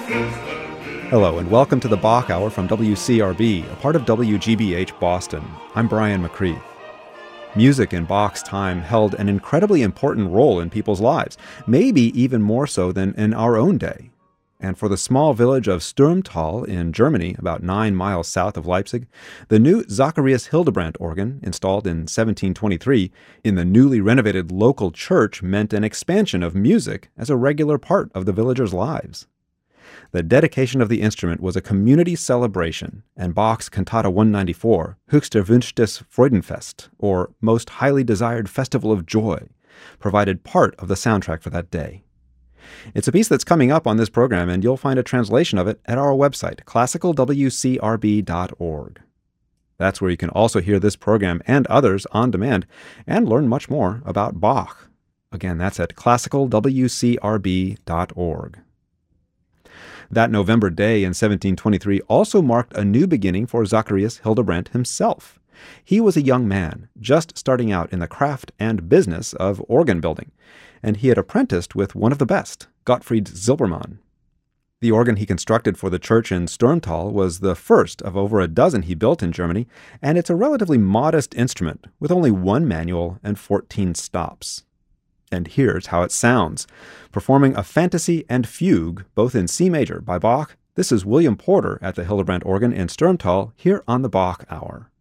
Hello, and welcome to the Bach Hour from WCRB, a part of WGBH Boston. I'm Brian McCreath. Music in Bach's time held an incredibly important role in people's lives, maybe even more so than in our own day. And for the small village of Sturmtal in Germany, about 9 miles south of Leipzig, the new Zacharias Hildebrandt organ, installed in 1723 in the newly renovated local church, meant an expansion of music as a regular part of the villagers' lives. The dedication of the instrument was a community celebration, and Bach's Cantata 194, Höchst erwünschtes Freudenfest, or Most Highly Desired Festival of Joy, provided part of the soundtrack for that day. It's a piece that's coming up on this program, and you'll find a translation of it at our website, classicalwcrb.org. That's where you can also hear this program and others on demand, and learn much more about Bach. Again, that's at classicalwcrb.org. That November day in 1723 also marked a new beginning for Zacharias Hildebrandt himself. He was a young man, just starting out in the craft and business of organ building, and he had apprenticed with one of the best, Gottfried Silbermann. The organ he constructed for the church in Sturmtal was the first of over a dozen he built in Germany, and it's a relatively modest instrument with only one manual and 14 stops. And here's how it sounds. Performing a fantasy and fugue, both in C major by Bach, this is William Porter at the Hildebrandt organ in Sturmtal, here on the Bach Hour.